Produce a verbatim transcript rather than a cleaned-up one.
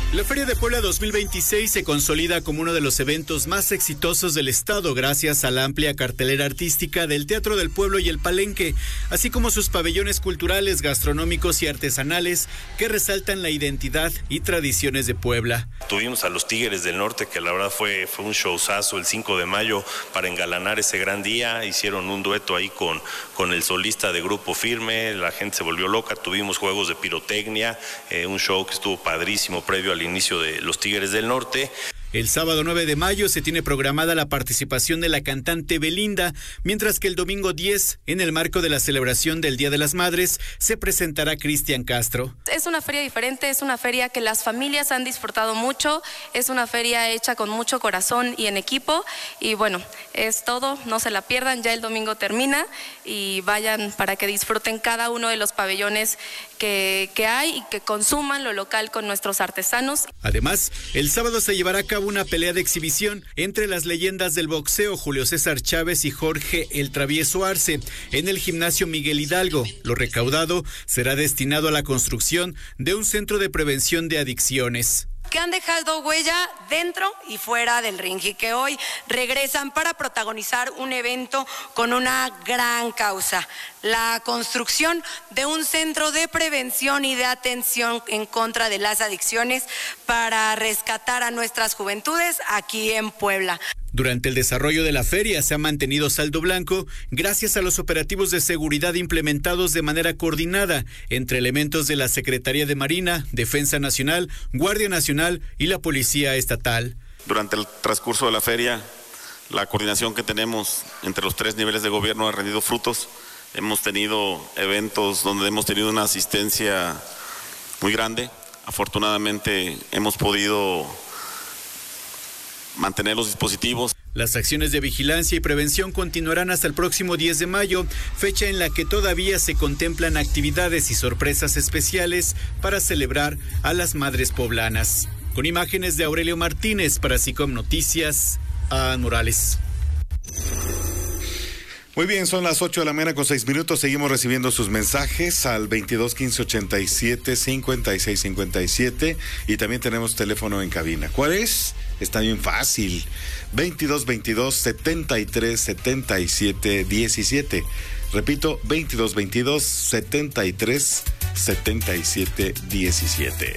La Feria de Puebla dos mil veintiséis se consolida como uno de los eventos más exitosos del estado gracias a la amplia cartelera artística del Teatro del Pueblo y el Palenque, así como sus pabellones culturales, gastronómicos y artesanales que resaltan la identidad y tradiciones de Puebla. Tuvimos a los Tigres del Norte, que la verdad fue, fue un showzazo el cinco de mayo para engalanar ese gran día. Hicieron un dueto ahí con, con el solista de Grupo Firme, la gente se volvió loca. Tuvimos juegos de pirotecnia, eh, un show que estuvo padrísimo previo al inicio de los Tigres del Norte. El sábado nueve de mayo se tiene programada la participación de la cantante Belinda, mientras que el domingo diez, en el marco de la celebración del Día de las Madres, se presentará Cristian Castro. Es una feria diferente, es una feria que las familias han disfrutado mucho, es una feria hecha con mucho corazón y en equipo, y bueno, es todo, no se la pierdan, ya el domingo termina y vayan para que disfruten cada uno de los pabellones que, que hay y que consuman lo local con nuestros artesanos. Además, el sábado se llevará a cabo una pelea de exhibición entre las leyendas del boxeo Julio César Chávez y Jorge el Travieso Arce en el gimnasio Miguel Hidalgo. Lo recaudado será destinado a la construcción de un centro de prevención de adicciones, que han dejado huella dentro y fuera del ring y que hoy regresan para protagonizar un evento con una gran causa, la construcción de un centro de prevención y de atención en contra de las adicciones para rescatar a nuestras juventudes aquí en Puebla. Durante el desarrollo de la feria se ha mantenido saldo blanco gracias a los operativos de seguridad implementados de manera coordinada entre elementos de la Secretaría de Marina, Defensa Nacional, Guardia Nacional y la Policía Estatal. Durante el transcurso de la feria, la coordinación que tenemos entre los tres niveles de gobierno ha rendido frutos. Hemos tenido eventos donde hemos tenido una asistencia muy grande. Afortunadamente hemos podido mantener los dispositivos. Las acciones de vigilancia y prevención continuarán hasta el próximo diez de mayo, fecha en la que todavía se contemplan actividades y sorpresas especiales para celebrar a las madres poblanas. Con imágenes de Aurelio Martínez para SICOM Noticias, Adán Morales. Muy bien, son las ocho de la mañana con seis minutos. Seguimos recibiendo sus mensajes al veintidós quince ochenta y siete cincuenta y seis cincuenta y siete y también tenemos teléfono en cabina. ¿Cuál es? Está bien fácil. veintidós veintidós setenta y tres setenta y siete diecisiete. Repito, veintidós veintidós setenta y tres setenta y siete diecisiete.